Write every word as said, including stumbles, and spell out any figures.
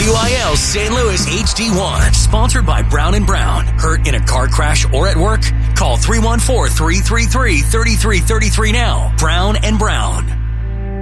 W I L Saint Louis H D one. Sponsored by Brown and Brown. Hurt in a car crash or at work? Call three one four, three three three, three three three three now. Brown and Brown.